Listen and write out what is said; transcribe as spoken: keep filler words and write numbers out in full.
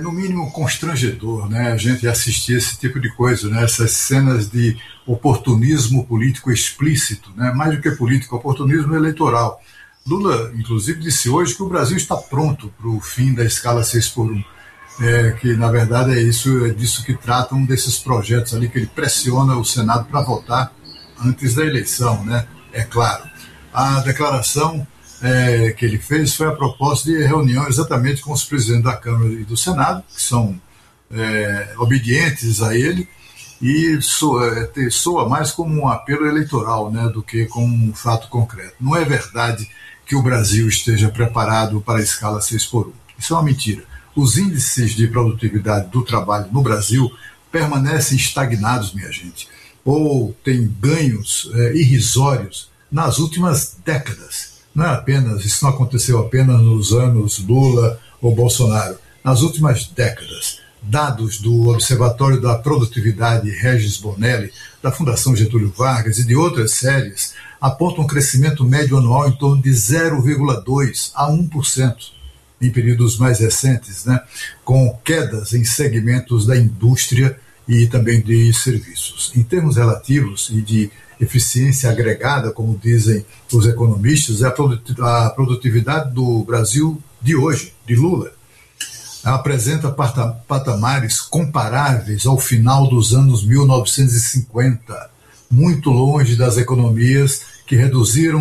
no mínimo constrangedor, né, a gente assistir esse tipo de coisa, né, essas cenas de oportunismo político explícito, né, mais do que político, oportunismo eleitoral. Lula, inclusive, disse hoje que o Brasil está pronto para o fim da escala seis por um, é, que na verdade é, isso, é disso que tratam desses projetos ali, que ele pressiona o Senado para votar antes da eleição, né, é claro. A declaração É, que ele fez foi a proposta de reunião exatamente com os presidentes da Câmara e do Senado, que são é, obedientes a ele, e soa, é, soa mais como um apelo eleitoral, né, do que como um fato concreto. Não é verdade que o Brasil esteja preparado para a escala seis por um. Isso é uma mentira. Os índices de produtividade do trabalho no Brasil permanecem estagnados, minha gente, ou têm ganhos é, irrisórios nas últimas décadas. Não é apenas, isso não aconteceu apenas nos anos Lula ou Bolsonaro. Nas últimas décadas, dados do Observatório da Produtividade Regis Bonelli, da Fundação Getúlio Vargas e de outras séries, apontam um crescimento médio anual em torno de zero vírgula dois a um por cento em períodos mais recentes, né, com quedas em segmentos da indústria e também de serviços. Em termos relativos e de eficiência agregada, como dizem os economistas, é a produtividade do Brasil de hoje, de Lula, apresenta patamares comparáveis ao final dos anos mil novecentos e cinquenta, muito longe das economias que reduziram